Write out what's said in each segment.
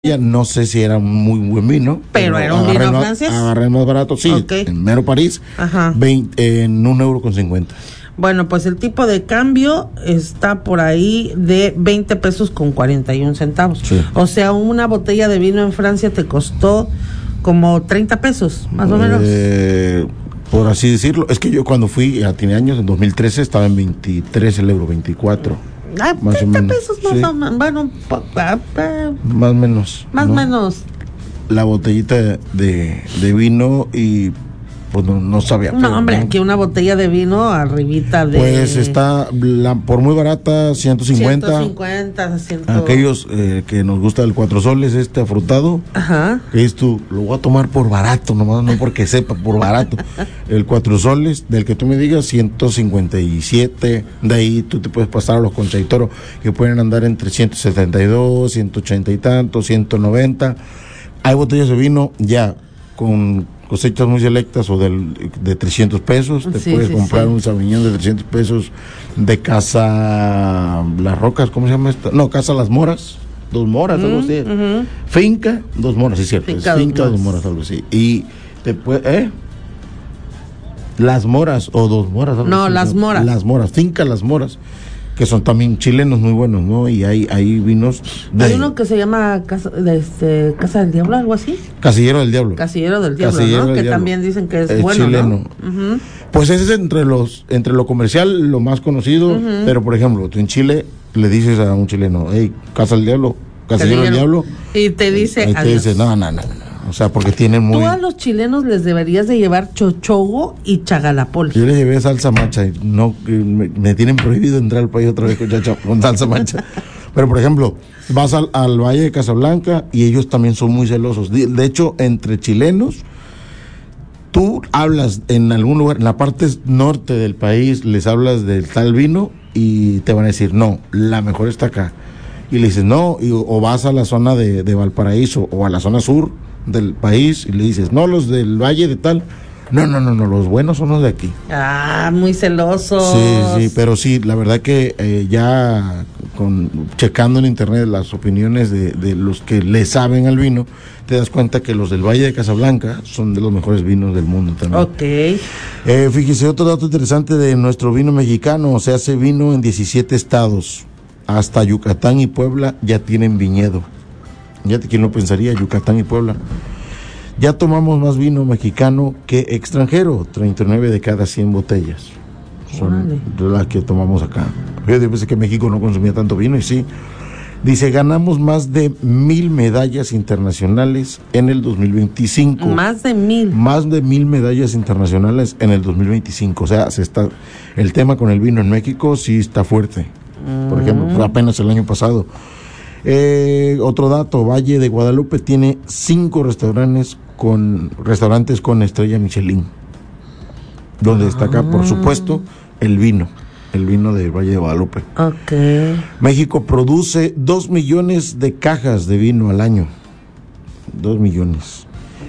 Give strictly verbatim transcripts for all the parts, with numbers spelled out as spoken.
Ya no sé si era muy buen vino, pero, pero era un vino más, francés. Agarré el más barato, sí, okay. En mero París, veinte, en un euro con cincuenta. Bueno, pues el tipo de cambio está por ahí de veinte pesos con cuarenta y un centavos. Sí. O sea, una botella de vino en Francia te costó como treinta pesos, más o menos. Eh, por así decirlo, es que yo cuando fui, ya tiene años, en dos mil trece estaba en veintitrés el euro, veinticuatro. Ah, más treinta o menos. Pesos más sí. o menos, bueno, más o menos. Más o ¿no? menos. La botellita de, de vino y pues no, no sabía. No, pero, hombre, ¿no? Aquí una botella de vino arribita de... Pues está, la, por muy barata, ciento cincuenta. ciento cincuenta, cien... Aquellos eh, que nos gusta el cuatro soles, este afrutado. Ajá. Que es tú, lo voy a tomar por barato, nomás no porque sepa, por barato. El cuatro soles, del que tú me digas, ciento cincuenta y siete. De ahí tú te puedes pasar a los Concha y Toro, que pueden andar entre ciento setenta y dos, ciento ochenta y tanto, ciento noventa. Hay botellas de vino ya con cosechas muy selectas o del, de trescientos pesos. Te sí, puedes sí, comprar sí. un Sauvignon de trescientos pesos de Casa Las Rocas, ¿cómo se llama esta? No, Casa Las Moras, dos moras, uh-huh, algo así. Uh-huh. Finca, dos moras, sí, cierto. Finca, finca dos, dos moras, algo así. Y te puede, ¿eh? Las Moras o dos moras. Algo no, así, Las ¿no? Moras. Las Moras, Finca Las Moras, que son también chilenos muy buenos, ¿no? Y hay, hay vinos de... Hay uno que se llama Casa, de este, Casa del Diablo, algo así. Casillero del Diablo. Casillero del Diablo, Casillero ¿no? Del que Diablo. También dicen que es, es bueno, chileno. ¿no? Uh-huh. Pues ese es entre los entre lo comercial, lo más conocido, uh-huh. Pero por ejemplo, tú en Chile le dices a un chileno, hey, Casa del Diablo, Casillero del Diablo. Y te dice, y te adiós. dice, no, no, no, no. O sea, porque tienen muy... Tú a los chilenos les deberías de llevar chochogo y chagalapol. Yo les llevé salsa mancha y no, me, me tienen prohibido entrar al país otra vez con, chacha, con salsa mancha. Pero, por ejemplo, vas al, al Valle de Casablanca y ellos también son muy celosos. De, de hecho, entre chilenos, tú hablas en algún lugar, en la parte norte del país, les hablas del tal vino y te van a decir, no, la mejor está acá. Y le dices, no, y, o vas a la zona de, de Valparaíso o a la zona sur del país y le dices, no, los del valle de tal, no, no, no, no, los buenos son los de aquí. Ah, muy celosos. Sí, sí, pero sí, la verdad que eh, ya con checando en internet las opiniones de, de los que le saben al vino, te das cuenta que los del Valle de Casablanca son de los mejores vinos del mundo también. Ok. Eh, fíjese, otro dato interesante de nuestro vino mexicano, se hace vino en diecisiete estados, hasta Yucatán y Puebla ya tienen viñedo. Ya te quién lo pensaría, Yucatán y Puebla. Ya tomamos más vino mexicano que extranjero, treinta y nueve de cada cien botellas. Son vale. Las que tomamos acá. Yo pensé que México no consumía tanto vino y sí. Dice, ganamos más de mil medallas internacionales en el dos mil veinticinco. Más de mil. Más de mil medallas internacionales en el dos mil veinticinco. O sea, se está, el tema con el vino en México sí está fuerte. Mm. Por ejemplo, fue apenas el año pasado. Eh, otro dato, Valle de Guadalupe tiene cinco restaurantes con restaurantes con estrella Michelin, donde destaca, por supuesto, el vino, el vino de Valle de Guadalupe. Okay. México produce dos millones de cajas de vino al año, dos millones.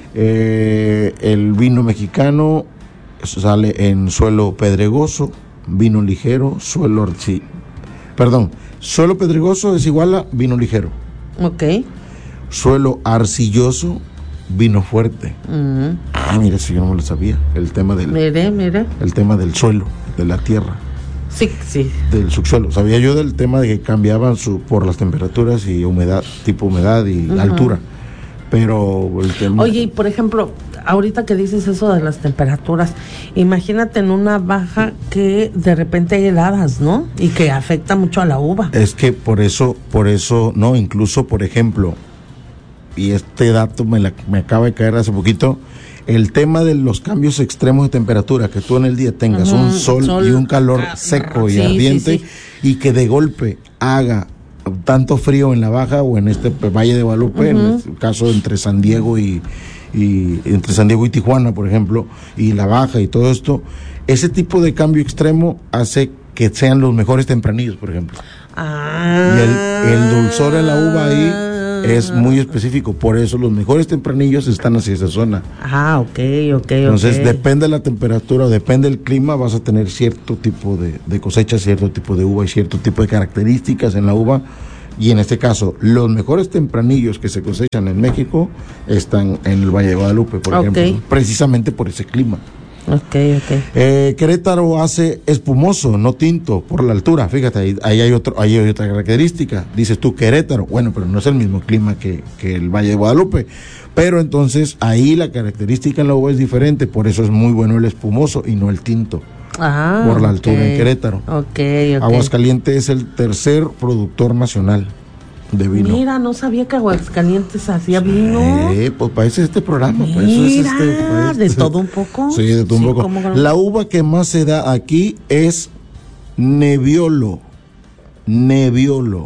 Eh, el vino mexicano sale en suelo pedregoso, vino ligero, suelo arci, perdón. Suelo pedregoso es igual a vino ligero. Ok. Suelo arcilloso, vino fuerte. Uh-huh. Ah, mira, eso yo no me lo sabía. El tema del... Mire, mire. El tema del suelo, de la tierra. Sí, sí. Del subsuelo. Sabía yo del tema de que cambiaban su, por las temperaturas y humedad, tipo humedad y uh-huh. altura. Pero el tema... Oye, y por ejemplo, ahorita que dices eso de las temperaturas, imagínate en una baja que de repente hay heladas, ¿no? Y que afecta mucho a la uva. Es que por eso, por eso, no, incluso, por ejemplo, y este dato me, la, me acaba de caer hace poquito, el tema de los cambios extremos de temperatura, que tú en el día tengas uh-huh, un sol, sol y un calor ah, seco y sí, ardiente, sí, sí. Y que de golpe haga tanto frío en la baja o en este Valle de Guadalupe, uh-huh. En este caso entre San Diego y, y entre San Diego y Tijuana, por ejemplo, y la baja y todo esto, ese tipo de cambio extremo hace que sean los mejores tempranillos, por ejemplo. Ah. Y el, el dulzor en la uva ahí es muy específico, por eso los mejores tempranillos están hacia esa zona. Ah, ok, ok, Entonces, okay. Depende de la temperatura, depende del clima, vas a tener cierto tipo de, de cosecha, cierto tipo de uva y cierto tipo de características en la uva Y en este caso, los mejores tempranillos que se cosechan en México están en el Valle de Guadalupe, por Ok. ejemplo, precisamente por ese clima. Ok, ok. Eh, Querétaro hace espumoso, no tinto, por la altura. Fíjate, ahí, ahí hay otro, ahí hay otra característica. Dices tú Querétaro, bueno, pero no es el mismo clima que, que el Valle de Guadalupe. Pero entonces ahí la característica en la uva es diferente, por eso es muy bueno el espumoso y no el tinto. Ah, Por la ok. altura en Querétaro. Ok, ok. Aguascalientes es el tercer productor nacional de vino. Mira, no sabía que Aguascalientes hacía vino. Eh, pues para eso es este programa, para eso es Mira, este, para este- de todo un poco. Sí, de todo Sí, un poco. ¿cómo no? La uva que más se da aquí es Nebbiolo. Nebbiolo.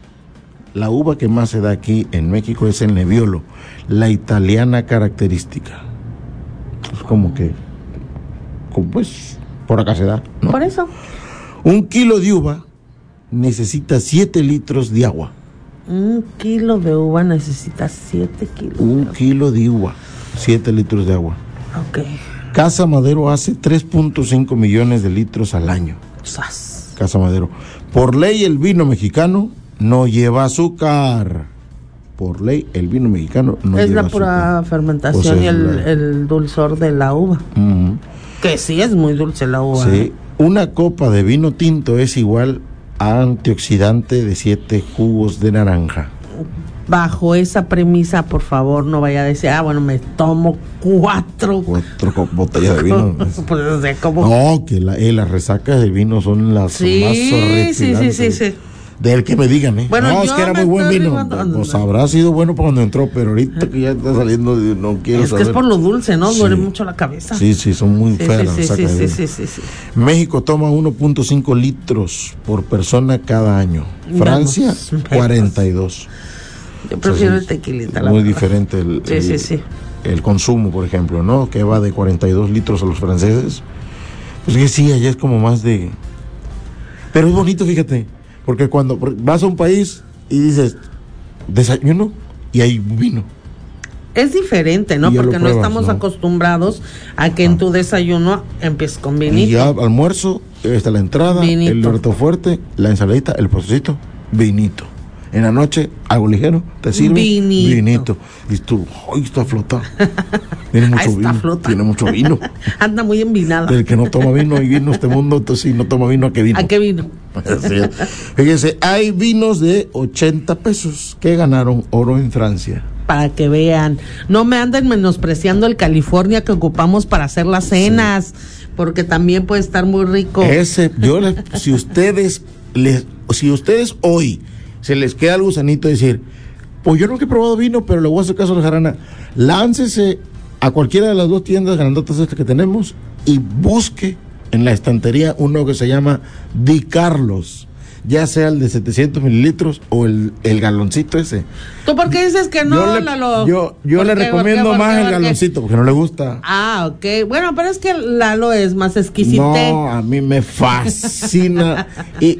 La uva que más se da aquí en México es el Nebbiolo, la italiana característica. Es como que, como pues, por acá se da, ¿no? Por eso. Un kilo de uva necesita siete litros de agua. Un kilo de uva necesita siete kilos. Un kilo de uva, siete litros de agua. Ok. Casa Madero hace tres punto cinco millones de litros al año. Sas. Casa Madero. Por ley, el vino mexicano no lleva azúcar. Por ley, el vino mexicano no Es lleva la pura azúcar. fermentación Pues es y el, la- el dulzor de la uva. Ujú. Que sí es muy dulce la uva. Sí. Una copa de vino tinto es igual a antioxidante de siete jugos de naranja. Bajo esa premisa, por favor, no vaya a decir, ah, bueno, me tomo cuatro. Cuatro co- botellas de vino. Pues, o sea, como... No, que la, eh, las resacas del vino son las Sí, más sí, horripilantes. sí, sí, sí. Del que me digan, ¿eh? Bueno, no, es yo que era me muy buen estoy vino. arribando- Pues habrá sido bueno cuando entró, pero ahorita que ya está saliendo, no quiero Es que saber. es por lo dulce, ¿no? Sí. Duele mucho la cabeza. Sí, sí, son muy sí, feas sí, las sí, resacas sí, de sí, vino. sí, sí, sí. México toma uno punto cinco litros por persona cada año. Vamos, Francia, vamos. cuarenta y dos. Yo prefiero Entonces, el tequilita, la Muy verdad. diferente el, Sí, el, sí, sí. el consumo, por ejemplo, ¿no? Que va de cuarenta y dos litros a los franceses. Pues que sí, allá es como más de... Pero es bonito, fíjate, porque cuando vas a un país y dices, desayuno, y hay vino. Es diferente, ¿no? Y ya lo Porque no pruebas, estamos ¿no? acostumbrados a que en tu desayuno empieces con Y vinito. ya almuerzo, está la entrada, Vinito. el plato fuerte, la ensaladita, el postrecito, vinito. En la noche, algo ligero, te sirve Vinito. vinito. Y tú, ¡ay, está flota! Tiene mucho Ah, está vino. flota. Tiene mucho vino. Anda muy envinada. El que no toma vino y vino este mundo, entonces si no toma vino, ¿a qué vino? ¿A qué vino? Así es. Fíjense, hay vinos de ochenta pesos que ganaron oro en Francia. Para que vean. No me anden menospreciando el California que ocupamos para hacer las cenas, porque también puede estar muy rico. Ese, yo les, si ustedes, les, si ustedes hoy se les queda el gusanito de decir, pues yo nunca he probado vino, pero le voy a hacer caso a la jarana, láncese a cualquiera de las dos tiendas grandotas estas que tenemos y busque en la estantería uno que se llama Di Carlos, ya sea el de setecientos mililitros o el, el galoncito ese. ¿Tú por qué dices que no, yo le, Lalo? yo, yo ¿Por le qué, recomiendo por qué, más por qué, el por qué? galoncito porque no le gusta. Ah, ok. Bueno, pero es que Lalo es más exquisite. No, a mí me fascina. y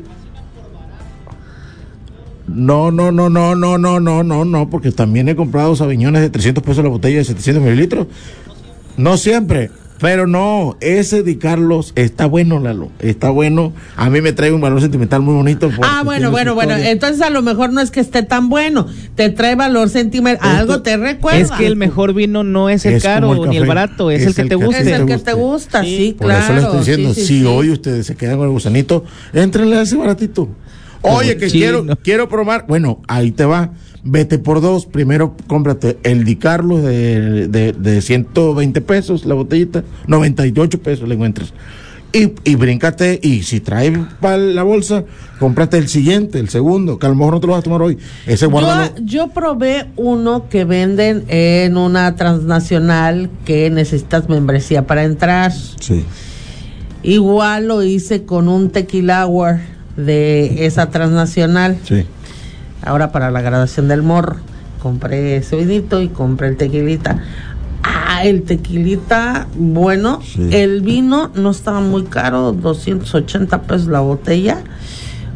no, no, no, no, no, no, no, no, no, porque también he comprado sabiñones de trescientos pesos la botella de setecientos mililitros. No siempre, pero no, ese Di Carlos está bueno, Lalo, está bueno. A mí me trae un valor sentimental muy bonito. Ah, bueno, bueno, bueno. Entonces a lo mejor no es que esté tan bueno. Te trae valor sentimental. Esto- Algo te recuerda. Es que el mejor vino no es el Es como caro el ni el café. barato, es, Es el que el te que- guste. Es el que guste. te gusta, sí, Sí, Por claro. eso le estoy diciendo, sí, sí, si sí. hoy ustedes se quedan con el gusanito, éntrenle a ese baratito. Oye, que chino. quiero, quiero probar. Bueno, ahí te va. Vete por dos. Primero cómprate el Di Carlos de, de, de ciento veinte pesos la botellita. noventa y ocho pesos le encuentras. Y, y bríncate. Y si trae para la bolsa, cómprate el siguiente, el segundo, que a lo mejor no te lo vas a tomar hoy. Ese guárdalo. Yo, yo probé uno que venden en una transnacional que necesitas membresía para entrar. Sí. Igual lo hice con un tequila hour de esa transnacional. Sí. Ahora para la graduación del morro compré ese vinito y compré el tequilita. Ah, el tequilita, bueno, Sí. el vino no estaba muy caro, doscientos ochenta pesos la botella.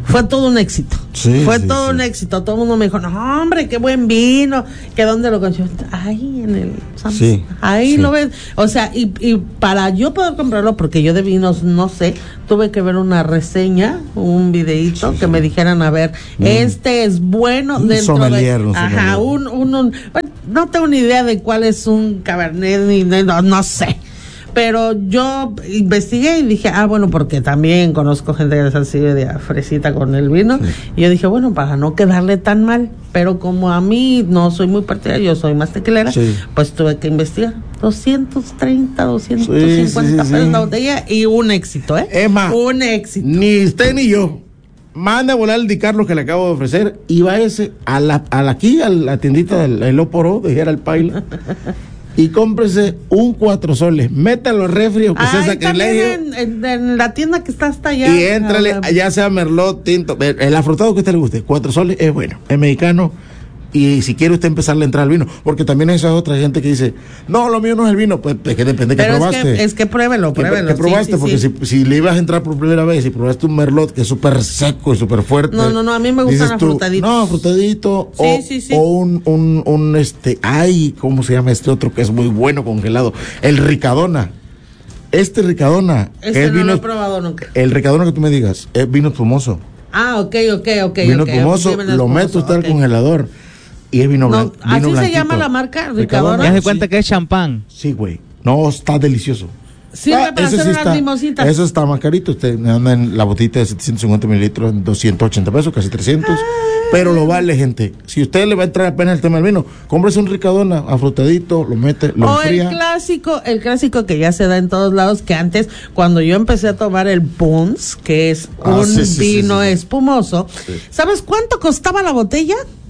Fue todo un éxito. Sí, Fue sí, todo sí. un éxito. Todo el mundo me dijo, no, hombre, qué buen vino. ¿Que dónde lo consiguió? Ahí en el Sam's. Sí, Ahí sí. lo ves. O sea, y, y para yo poder comprarlo, porque yo de vinos no sé, tuve que ver una reseña, un videíto, Sí, que sí. me dijeran, a ver, Mm. este es bueno Un dentro sommelier, de... un Ajá, sommelier. un, un, un- bueno, no tengo ni idea de cuál es un cabernet, ni de- no, no sé. Pero yo investigué y dije, ah, bueno, porque también conozco gente que es así de fresita con el vino. Sí. Y yo dije, bueno, para no quedarle tan mal. Pero como a mí no soy muy partidaria, yo soy más tequilera, Sí. pues tuve que investigar. doscientos treinta, doscientos Sí, cincuenta sí, sí, pesos sí. la botella y un éxito, ¿eh? Emma. Un éxito. Ni usted ni yo. Manda a volar el Di Carlos que le acabo de ofrecer y va ese a la, a la aquí, a la tiendita del el Oporo de Gerald Paila y cómprese un cuatro soles. Métalo al refri, que sea Ay, sacrilegio. también en, en- en la tienda que está hasta allá. Y éntrale, Ah, ya sea Merlot, tinto, el el afrutado que a usted le guste, cuatro soles es bueno, es mexicano. Y si quiere usted empezarle a entrar al vino, porque también esa otra gente que dice, no, lo mío no es el vino, pues es que depende que Pero es probaste. que, es que pruébelo, ¿Qué, pruébelo. qué sí, probaste? sí, Porque sí. Si, si le ibas a entrar por primera vez y probaste un Merlot que es súper seco y súper fuerte. No, no, no, a mí me gustan dices tú, afrutaditos. No, afrutadito. Sí, o, sí, sí. o un, un, un, este, ay, ¿cómo se llama este otro que es muy bueno congelado? El Ricadona. Este Ricadona. que Este es no vino, lo he probado nunca. el Ricadona que tú me digas, es vino espumoso. Ah, ok, ok, ok. vino ok, espumoso, sí, vino lo espumoso, mete usted ok. al congelador y es vino No, blanco. ¿así vino se blanquito. llama la marca? Ricadona. ¿Ricadona? Ya se sí. cuenta que es champán. Sí, güey. No, está delicioso. Sirve Ah, para ese hacer sí unas está- mimositas. Eso está más carito. Usted anda en la botita de setecientos cincuenta mililitros en doscientos ochenta pesos, casi trescientos. Pero lo vale, gente. Si usted le va a entrar apenas el tema del vino, cómprese un Ricadona afrutadito, lo mete, lo O el enfría. clásico, el clásico que ya se da en todos lados, que antes, cuando yo empecé a tomar el Pons, que es Ah, un sí, sí, vino sí, sí. espumoso, ¿sabes cuánto costaba la botella?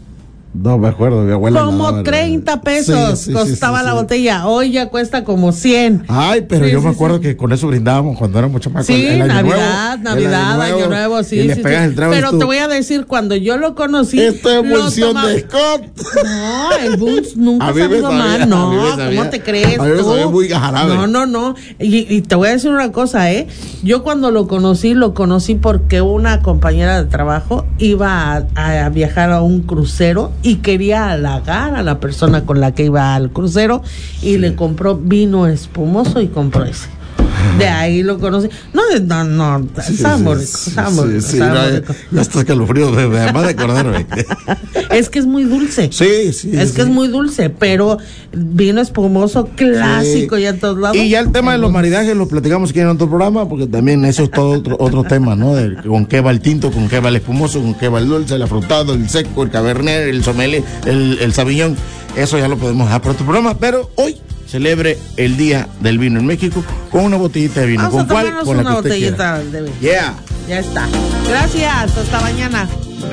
No me acuerdo, mi abuela. Como nadaba, treinta pesos Sí, sí, sí, costaba sí, la sí. botella. Hoy ya cuesta como cien. Ay, pero Sí, yo sí, me acuerdo sí. que con eso brindábamos cuando éramos chamacos. Sí, el año Navidad, nuevo, el Navidad, Año Nuevo, sí, y le sí, pegas sí. el trago y Pero tú, te voy a decir, cuando yo lo conocí, esta lo emulsión tomaba- de Scott. No, el Boots nunca A ha mí me sabido sabía, mal, a no, mí me sabía- ¿cómo te crees a mí me tú? sabía muy a jarabe. No, no, no, y, y te voy a decir una cosa, ¿eh? Yo cuando lo conocí, lo conocí porque una compañera de trabajo iba a, a viajar a un crucero y quería halagar a la persona con la que iba al crucero y le compró vino espumoso y compró ese. De ahí lo conocí. No, no, no, Sí, está sí, muy rico, sí, está muy rico, sí, está no, muy ya- rico. ya está escalofrío, de- de- además de acordarme. Es que es muy dulce. Sí, sí. Es sí. que es muy dulce, pero vino espumoso clásico Sí. ya en todos lados. Y ya el tema de los maridajes lo platicamos aquí en otro programa, porque también eso es todo otro, otro tema, ¿no? De con qué va el tinto, con qué va el espumoso, con qué va el dulce, el afrutado, el seco, el cabernet, el sommelier, el, el sauvignon. Eso ya lo podemos dejar para otro programa, pero hoy celebre el Día del Vino en México con una botellita de vino. Vamos a ¿Con cuál? tomarnos Con la una que usted botellita quiera. de vino. Yeah. Ya está. Gracias, hasta mañana.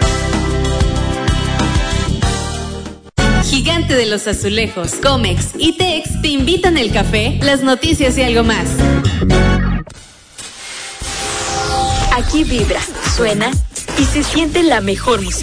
Gigante de los Azulejos, Comex y Tex te invitan el café, las noticias y algo más. Aquí vibra, suena y se siente la mejor música.